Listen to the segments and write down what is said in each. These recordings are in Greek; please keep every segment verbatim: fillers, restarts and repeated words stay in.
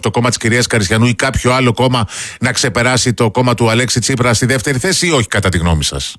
το κόμμα της κυρίας Καριστιανού ή κάποιο άλλο κόμμα να ξεπεράσει το κόμμα του Αλέξη Τσίπρα στη δεύτερη θέση ή όχι, κατά τη γνώμη σας?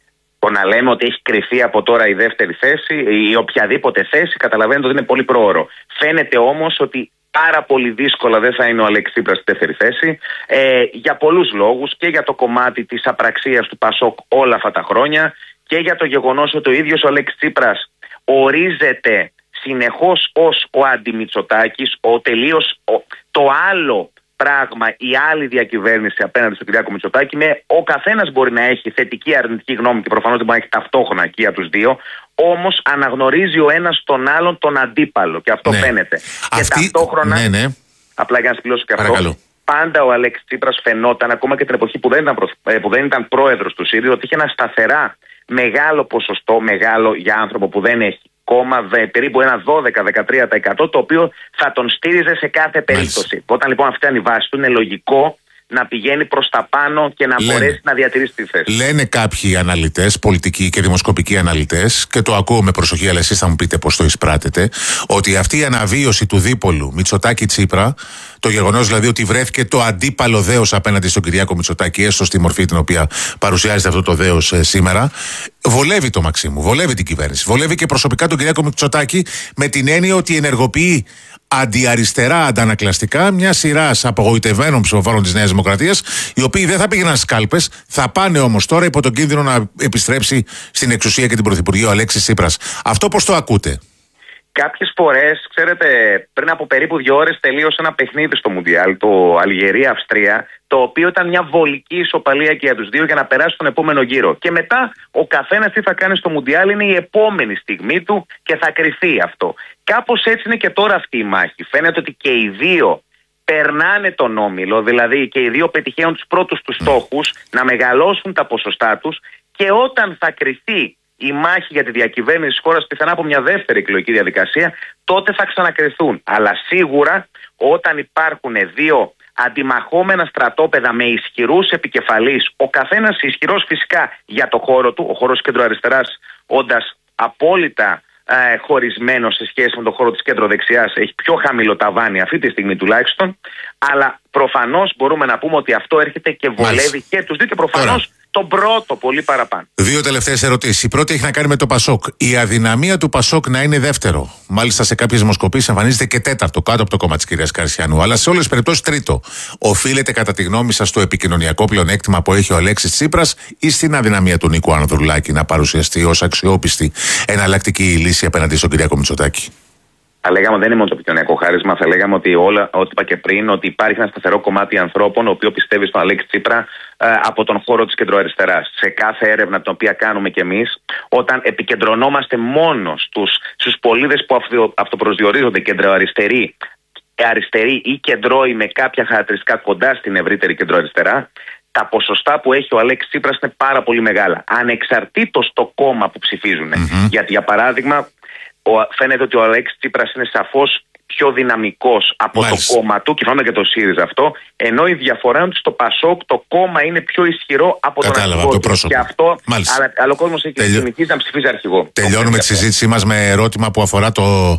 Το να λέμε ότι έχει κρυφθεί από τώρα η δεύτερη θέση ή οποιαδήποτε θέση, καταλαβαίνετε ότι είναι πολύ πρόωρο. Φαίνεται όμως ότι πάρα πολύ δύσκολα δεν θα είναι ο Αλέξης Τσίπρας στη δεύτερη θέση, ε, για πολλούς λόγους, και για το κομμάτι της απραξίας του Πασόκ όλα αυτά τα χρόνια και για το γεγονός ότι ο ίδιος ο Αλέξης Τσίπρας ορίζεται συνεχώς ως ο αντιμητσοτάκης, ο τελείως ο, το άλλο πράγμα, η άλλη διακυβέρνηση απέναντι στον Κυριάκο Μητσοτάκη. Με, ο καθένας μπορεί να έχει θετική, αρνητική γνώμη και προφανώς δεν μπορεί να έχει ταυτόχρονα και για τους δύο. Όμως αναγνωρίζει ο ένας τον άλλον τον αντίπαλο και αυτό ναι. φαίνεται. Αυτή... Και ταυτόχρονα, ναι, ναι. απλά για να συμπληρώσω και αυτό, Παρακαλώ. πάντα ο Αλέξης Τσίπρας φαινόταν, ακόμα και την εποχή που δεν ήταν, προ... που δεν ήταν πρόεδρος του ΣΥΡΙΖΑ, ότι είχε ένα σταθερά μεγάλο ποσοστό, μεγάλο για άνθρωπο που δεν έχει κόμμα, περίπου ένα δώδεκα με δεκατρία τοις εκατό, το οποίο θα τον στήριζε σε κάθε περίπτωση. Μάλιστα. Όταν λοιπόν αυτή είναι η βάση του, είναι λογικό να πηγαίνει προς τα πάνω και να Λένε. μπορέσει να διατηρήσει τη θέση. Λένε κάποιοι αναλυτές, πολιτικοί και δημοσκοπικοί αναλυτές, και το ακούω με προσοχή, αλλά εσείς θα μου πείτε πώς το εισπράτετε, ότι αυτή η αναβίωση του δίπολου Μητσοτάκη-Τσίπρα, το γεγονός δηλαδή ότι βρέθηκε το αντίπαλο δέος απέναντι στον Κυριάκο Μητσοτάκη, έστω στη μορφή την οποία παρουσιάζεται αυτό το δέος ε, σήμερα, βολεύει το Μαξίμου, βολεύει την κυβέρνηση, βολεύει και προσωπικά τον Κυριάκο Μητσοτάκη, με την έννοια ότι ενεργοποιεί αντιαριστερά αντανακλαστικά μια σειρά απογοητευμένων ψηφοφόρων της Νέας Δημοκρατίας, οι οποίοι δεν θα πήγαιναν στις κάλπες, θα πάνε όμως τώρα υπό τον κίνδυνο να επιστρέψει στην εξουσία και την πρωθυπουργία ο Αλέξης Τσίπρας. Αυτό πώς το ακούτε? Κάποιες φορές, ξέρετε, πριν από περίπου δύο ώρες τελείωσε ένα παιχνίδι στο Μουντιάλ, το Αλγερία-Αυστρία, το οποίο ήταν μια βολική ισοπαλία και για τους δύο για να περάσει τον επόμενο γύρο. Και μετά ο καθένας τι θα κάνει στο Μουντιάλ είναι η επόμενη στιγμή του και θα κρυφθεί αυτό. Κάπως έτσι είναι και τώρα αυτή η μάχη. Φαίνεται ότι και οι δύο περνάνε τον όμιλο, δηλαδή και οι δύο πετυχαίνουν τους πρώτους τους στόχους, να μεγαλώσουν τα ποσοστά τους, και όταν θα κρυφθεί η μάχη για τη διακυβέρνηση της χώρας, πιθανά από μια δεύτερη εκλογική διαδικασία, τότε θα ξανακριθούν. Αλλά σίγουρα όταν υπάρχουν δύο αντιμαχόμενα στρατόπεδα με ισχυρούς επικεφαλείς, ο καθένας ισχυρός φυσικά για το χώρο του, ο χώρος κεντροαριστεράς όντας απόλυτα ε, χωρισμένο σε σχέση με τον χώρο της κεντροδεξιάς, έχει πιο χαμηλό ταβάνι αυτή τη στιγμή τουλάχιστον, αλλά προφανώς μπορούμε να πούμε ότι αυτό έρχεται και βολεύει Μάλιστα. και τους δύο και προφανώς τον πρώτο πολύ παραπάνω. Δύο τελευταίες ερωτήσεις. Η πρώτη έχει να κάνει με το Πασόκ. Η αδυναμία του Πασόκ να είναι δεύτερο, μάλιστα σε κάποιες δημοσκοπήσεις εμφανίζεται και τέταρτο, κάτω από το κόμμα της κυρίας Καριστιανού, αλλά σε όλες τις περιπτώσεις τρίτο, οφείλεται κατά τη γνώμη σας στο επικοινωνιακό πλεονέκτημα που έχει ο Αλέξης Τσίπρας ή στην αδυναμία του Νίκου Ανδρουλάκη να παρουσιαστεί ως αξιόπιστη εναλλακτική λύση απέναντι στον Κυριάκο Μητσοτάκη? Θα λέγαμε ότι δεν είναι μόνο το επικοινωνιακό χάρισμα, θα λέγαμε ότι όλα, ό,τι είπα και πριν, ότι υπάρχει ένα σταθερό κομμάτι ανθρώπων, ο οποίο πιστεύει στον Αλέξη Τσίπρα ε, από τον χώρο της κεντροαριστεράς. Σε κάθε έρευνα την οποία κάνουμε κι εμείς, όταν επικεντρωνόμαστε μόνο στους, στους πολίτες που αυτο, αυτοπροσδιορίζονται κεντροαριστεροί, αριστεροί ή κεντρώοι με κάποια χαρακτηριστικά κοντά στην ευρύτερη κεντροαριστερά, τα ποσοστά που έχει ο Αλέξης Τσίπρας είναι πάρα πολύ μεγάλα. Ανεξαρτήτως το κόμμα που ψηφίζουν. Mm-hmm. Γιατί για παράδειγμα, φαίνεται ότι ο Αλέξης Τσίπρας είναι σαφώς πιο δυναμικός από Μάλιστα. το κόμμα του, και φαίνεται και το ΣΥΡΙΖΑ αυτό, ενώ η διαφορά είναι ότι στο Πασόκ το κόμμα είναι πιο ισχυρό από τον αρχηγό του. Και αυτό, αλλά, αλλά ο κόσμος έχει Τελειώ... συνηθίσει να ψηφίζει αρχηγό. Τελειώνουμε τη συζήτησή μας με ερώτημα που αφορά το,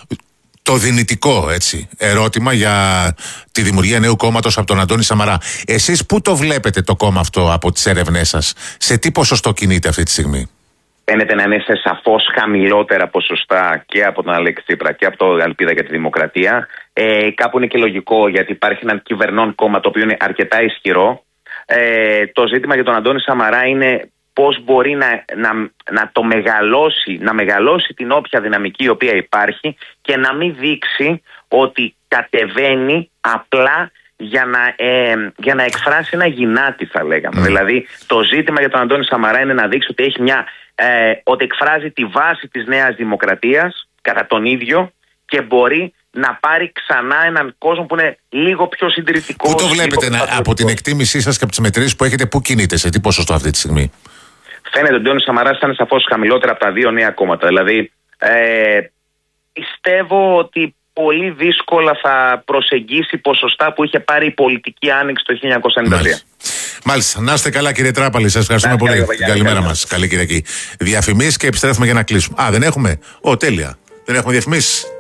το δυνητικό έτσι, ερώτημα για τη δημιουργία νέου κόμματος από τον Αντώνη Σαμαρά. Εσείς πού το βλέπετε το κόμμα αυτό από τις έρευνές σας, σε τι ποσοστό κινείται αυτή τη στιγμή? Φαίνεται να είναι σε σαφώς χαμηλότερα ποσοστά και από τον Αλέξη Τσίπρα και από το Ελπίδα για τη Δημοκρατία. Ε, κάπου είναι και λογικό, γιατί υπάρχει ένα κυβερνών κόμμα το οποίο είναι αρκετά ισχυρό. Ε, το ζήτημα για τον Αντώνη Σαμαρά είναι πώς μπορεί να, να, να το μεγαλώσει, να μεγαλώσει την όποια δυναμική η οποία υπάρχει και να μην δείξει ότι κατεβαίνει απλά για να, ε, για να εκφράσει ένα γυνάτι, θα λέγαμε. Mm. Δηλαδή το ζήτημα για τον Αντώνη Σαμαρά είναι να δείξει ότι έχει μια Ε, ότι εκφράζει τη βάση της Νέας Δημοκρατίας κατά τον ίδιο και μπορεί να πάρει ξανά έναν κόσμο που είναι λίγο πιο συντηρητικός. Πού το βλέπετε να, από την εκτίμησή σας και από τις μετρήσεις που έχετε, πού κινείται, σε τι ποσοστό αυτή τη στιγμή? Φαίνεται ότι ο Αντώνης Σαμαράς ήταν σαφώς χαμηλότερα από τα δύο νέα κόμματα. Δηλαδή ε, πιστεύω ότι πολύ δύσκολα θα προσεγγίσει ποσοστά που είχε πάρει η πολιτική άνοιξη το χίλια εννιακόσια ενενήντα τρία. Μάλιστα. Να είστε καλά, κύριε Τράπαλη. Σας ευχαριστούμε πολύ. Καλή, καλή, καλημέρα μας. Καλή Κυριακή. Διαφημίσεις και επιστρέφουμε για να κλείσουμε. Α, δεν έχουμε. Ω, τέλεια. Δεν έχουμε διαφημίσεις.